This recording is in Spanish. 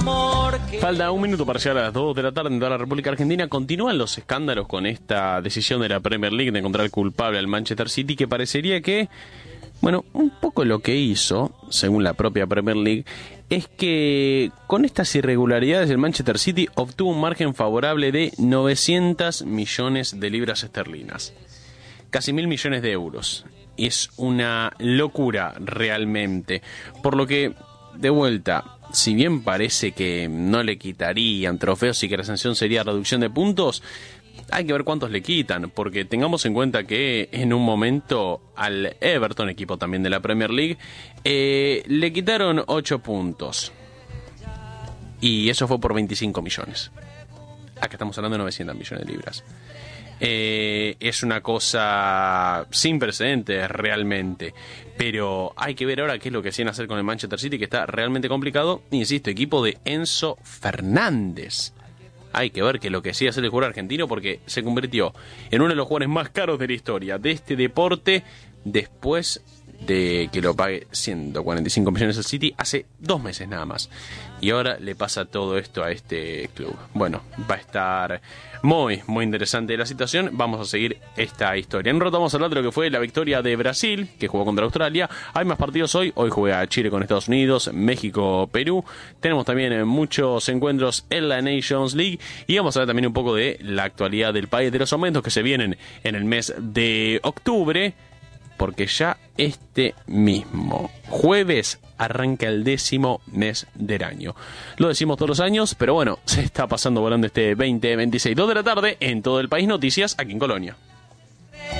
Falta un minuto para llegar a las 2 de la tarde en toda la República Argentina. Continúan los escándalos con esta decisión de la Premier League de encontrar culpable al Manchester City, que parecería que, bueno, un poco lo que hizo, según la propia Premier League, es que con estas irregularidades el Manchester City obtuvo un margen favorable de 900 millones de libras esterlinas. Casi 1.000 millones de euros. Es una locura realmente. Por lo que, de vuelta, si bien parece que no le quitarían trofeos y que la sanción sería reducción de puntos, hay que ver cuántos le quitan, porque tengamos en cuenta que en un momento al Everton, equipo también de la Premier League, le quitaron 8 puntos. Y eso fue por 25 millones. Acá estamos hablando de 900 millones de libras. Es una cosa sin precedentes realmente, pero hay que ver ahora qué es lo que quieren hacer con el Manchester City, que está realmente complicado. Insisto, equipo de Enzo Fernández. Hay que ver qué es lo que sigue hacer el jugador argentino, porque se convirtió en uno de los jugadores más caros de la historia de este deporte, después de que lo pague 145 millones al City hace 2 meses nada más. Y ahora le pasa todo esto a este club. Bueno, va a estar muy, muy interesante la situación. Vamos a seguir esta historia. En un rato vamos a hablar de lo que fue la victoria de Brasil, que jugó contra Australia. Hay más partidos hoy. Hoy juega Chile con Estados Unidos, México, Perú. Tenemos también muchos encuentros en la Nations League. Y vamos a hablar también un poco de la actualidad del país, de los aumentos que se vienen en el mes de octubre. Porque ya este mismo jueves arranca el 10º mes del año. Lo decimos todos los años, pero bueno, se está pasando volando este 2026. 2 de la tarde en todo el país. Noticias aquí en Colonia.